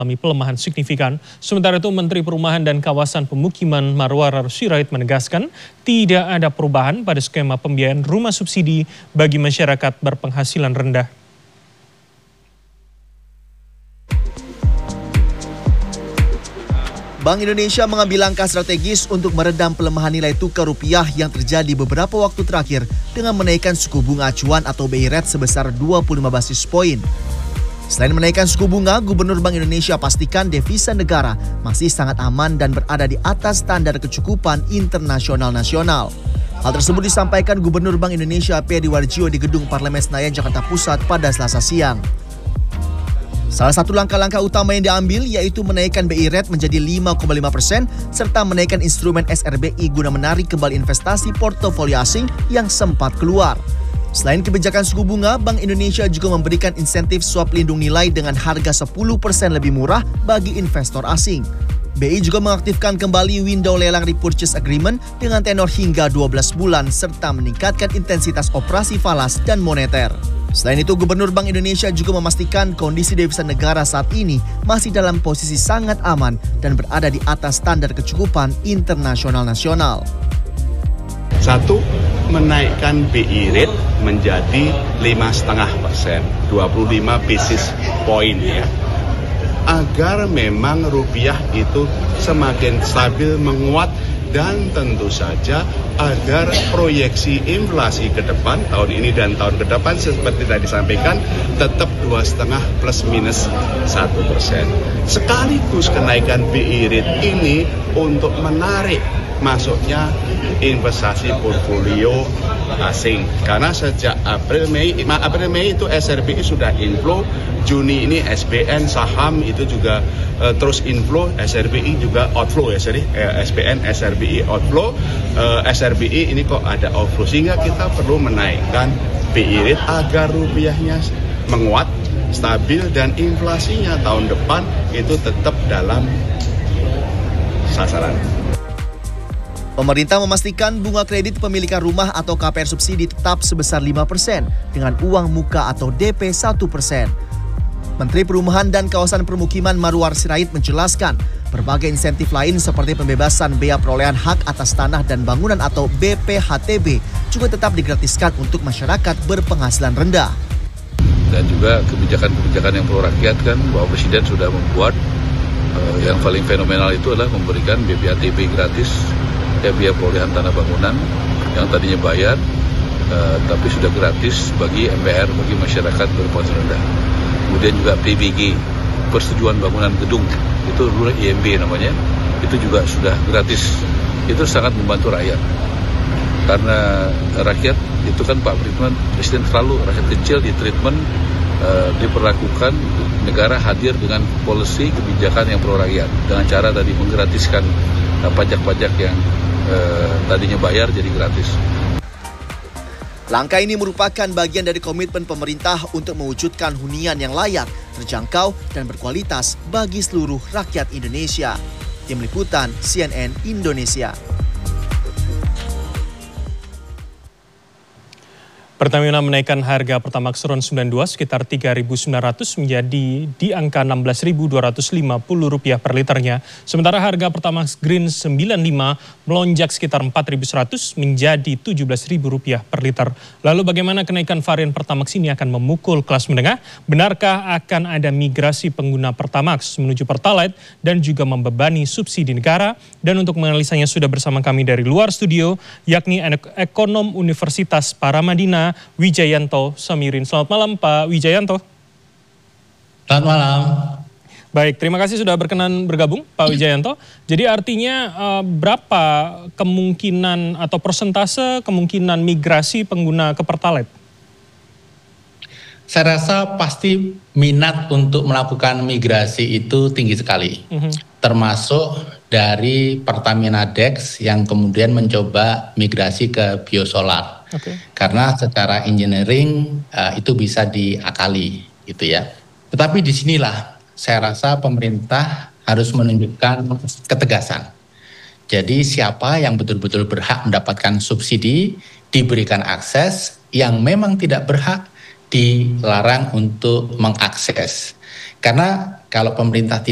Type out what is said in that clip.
mengalami pelemahan signifikan. Sementara itu Menteri Perumahan dan Kawasan Pemukiman Marwar Sirait menegaskan tidak ada perubahan pada skema pembiayaan rumah subsidi bagi masyarakat berpenghasilan rendah. Bank Indonesia mengambil langkah strategis untuk meredam pelemahan nilai tukar rupiah yang terjadi beberapa waktu terakhir dengan menaikkan suku bunga acuan atau BI rate sebesar 25 basis poin. Selain menaikkan suku bunga, Gubernur Bank Indonesia pastikan devisa negara masih sangat aman dan berada di atas standar kecukupan internasional nasional. Hal tersebut disampaikan Gubernur Bank Indonesia Peri Warjio di Gedung Parlemen Senayan, Jakarta Pusat pada Selasa siang. Salah satu langkah-langkah utama yang diambil yaitu menaikkan BI rate menjadi 5,5% serta menaikkan instrumen SRBI guna menarik kembali investasi portofolio asing yang sempat keluar. Selain kebijakan suku bunga, Bank Indonesia juga memberikan insentif swap lindung nilai dengan harga 10% lebih murah bagi investor asing. BI juga mengaktifkan kembali window lelang repurchase agreement dengan tenor hingga 12 bulan serta meningkatkan intensitas operasi falas dan moneter. Selain itu, Gubernur Bank Indonesia juga memastikan kondisi devisa negara saat ini masih dalam posisi sangat aman dan berada di atas standar kecukupan internasional nasional. Satu, menaikkan BI rate menjadi 5,5%, 25 basis point ya. Agar memang rupiah itu semakin stabil menguat dan tentu saja agar proyeksi inflasi ke depan tahun ini dan tahun ke depan seperti tadi disampaikan tetap 2,5 plus minus 1%. Sekaligus kenaikan BI rate ini untuk menarik masuknya investasi portfolio asing. Karena sejak April Mei itu SRBI sudah inflow, Juni ini SBN saham itu juga terus inflow, SRBI juga outflow ya, SBN SRBI outflow, SRBI ini kok ada outflow sehingga kita perlu menaikkan BI rate agar rupiahnya menguat, stabil dan inflasinya tahun depan itu tetap dalam sasaran. Pemerintah memastikan bunga kredit pemilikan rumah atau KPR subsidi tetap sebesar 5% dengan uang muka atau DP 1%. Menteri Perumahan dan Kawasan Permukiman Marwar Sirait menjelaskan berbagai insentif lain seperti pembebasan bea perolehan hak atas tanah dan bangunan atau BPHTB juga tetap digratiskan untuk masyarakat berpenghasilan rendah. Dan juga kebijakan-kebijakan yang pro rakyat kan bahwa Presiden sudah membuat yang paling fenomenal itu adalah memberikan BPHTB gratis. Ya, biaya perolehan tanah bangunan yang tadinya bayar tapi sudah gratis bagi MPR, bagi masyarakat berpenghasilan rendah. Kemudian juga PBG, persetujuan bangunan gedung, itu dulu IMB namanya, itu juga sudah gratis. Itu sangat membantu rakyat. Karena rakyat itu kan Pak Presiden selalu rakyat kecil di treatment, diperlakukan negara hadir dengan policy kebijakan yang pro rakyat dengan cara tadi menggratiskan pajak-pajak yang tadinya bayar jadi gratis. Langkah ini merupakan bagian dari komitmen pemerintah untuk mewujudkan hunian yang layak, terjangkau, dan berkualitas bagi seluruh rakyat Indonesia. Tim Liputan CNN Indonesia. Pertamina menaikkan harga Pertamax RON 92 sekitar 3.900 menjadi di angka Rp16.250 per liternya. Sementara harga Pertamax Green 95 melonjak sekitar 4.100 menjadi Rp17.000 per liter. Lalu bagaimana kenaikan varian Pertamax ini akan memukul kelas menengah? Benarkah akan ada migrasi pengguna Pertamax menuju Pertalite dan juga membebani subsidi negara? Dan untuk menganalisanya sudah bersama kami dari luar studio, yakni ekonom Universitas Paramadina, Wijayanto Samirin. Selamat malam Pak Wijayanto. Selamat malam. Baik, terima kasih sudah berkenan bergabung Pak Wijayanto. Jadi artinya berapa kemungkinan atau persentase kemungkinan migrasi pengguna ke Pertalite? Saya rasa pasti minat untuk melakukan migrasi itu tinggi sekali. Termasuk dari Pertamina Dex yang kemudian mencoba migrasi ke biosolar. Karena secara engineering itu bisa diakali gitu ya. Tetapi disinilah saya rasa pemerintah harus menunjukkan ketegasan. Jadi siapa yang betul-betul berhak mendapatkan subsidi diberikan akses, yang memang tidak berhak dilarang untuk mengakses. Karena kalau pemerintah tidak